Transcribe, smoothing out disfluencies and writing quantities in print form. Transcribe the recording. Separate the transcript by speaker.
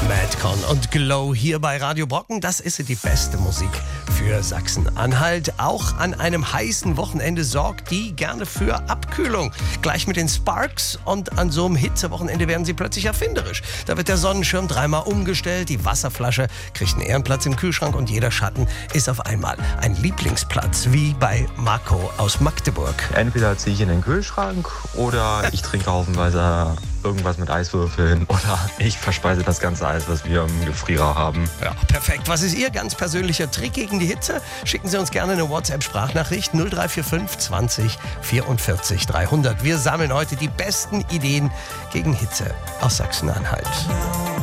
Speaker 1: Madcon und Glow hier bei Radio Brocken. Das ist die beste Musik für Sachsen-Anhalt. Auch an einem heißen Wochenende sorgt die gerne für Abkühlung. Gleich mit den Sparks, und an so einem Hitzewochenende werden sie plötzlich erfinderisch. Da wird der Sonnenschirm dreimal umgestellt, die Wasserflasche kriegt einen Ehrenplatz im Kühlschrank und jeder Schatten ist auf einmal ein Lieblingsplatz, wie bei Marco aus Magdeburg.
Speaker 2: Entweder ziehe ich in den Kühlschrank oder ich trinke haufenweise irgendwas mit Eiswürfeln oder ich verspeise das ganze Eis, was wir im Gefrierer haben.
Speaker 1: Ja, perfekt. Was ist Ihr ganz persönlicher Trick gegen die Hitze? Schicken Sie uns gerne eine WhatsApp-Sprachnachricht 0345 20 44 300. Wir sammeln heute die besten Ideen gegen Hitze aus Sachsen-Anhalt.